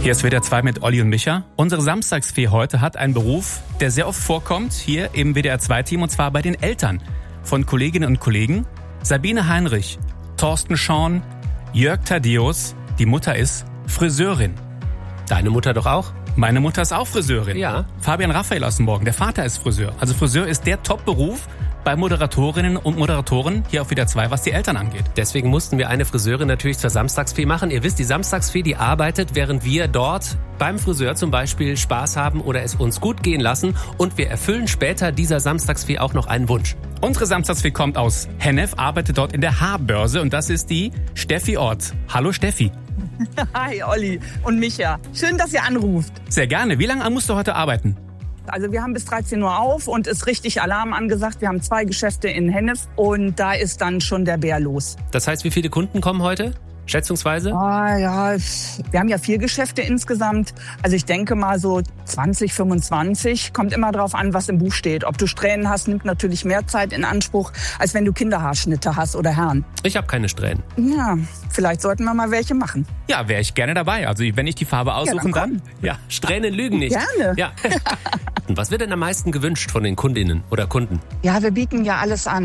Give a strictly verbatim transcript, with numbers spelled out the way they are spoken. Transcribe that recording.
Hier ist W D R zwei mit Olli und Micha. Unsere Samstagsfee heute hat einen Beruf, der sehr oft vorkommt, hier im W D R zwei Team, und zwar bei den Eltern von Kolleginnen und Kollegen. Sabine Heinrich, Thorsten Schorn, Jörg Thaddeus, die Mutter ist Friseurin. Deine Mutter doch auch? Meine Mutter ist auch Friseurin. Ja. Fabian Raphael aus dem Morgen, der Vater ist Friseur. Also Friseur ist der Top-Beruf bei Moderatorinnen und Moderatoren hier auf W D R zwei, was die Eltern angeht. Deswegen mussten wir eine Friseurin natürlich zur Samstagsfee machen. Ihr wisst, die Samstagsfee, die arbeitet, während wir dort beim Friseur zum Beispiel Spaß haben oder es uns gut gehen lassen. Und wir erfüllen später dieser Samstagsfee auch noch einen Wunsch. Unsere Samstagsfee kommt aus Hennef, arbeitet dort in der Haarbörse, und das ist die Steffi Ort. Hallo Steffi. Hi Olli und Micha. Schön, dass ihr anruft. Sehr gerne. Wie lange musst du heute arbeiten? Also wir haben bis dreizehn Uhr auf und ist richtig Alarm angesagt. Wir haben zwei Geschäfte in Hennef und da ist dann schon der Bär los. Das heißt, wie viele Kunden kommen heute? Schätzungsweise? Ah, ja, wir haben ja vier Geschäfte insgesamt. Also ich denke mal so zwanzig, fünfundzwanzig. Kommt immer drauf an, was im Buch steht. Ob du Strähnen hast, nimmt natürlich mehr Zeit in Anspruch, als wenn du Kinderhaarschnitte hast oder Herren. Ich habe keine Strähnen. Ja, vielleicht sollten wir mal welche machen. Ja, wäre ich gerne dabei. Also wenn ich die Farbe aussuchen ja, kann. Ja, Strähnen lügen nicht. Gerne. Ja. Und was wird denn am meisten gewünscht von den Kundinnen oder Kunden? Ja, wir bieten ja alles an.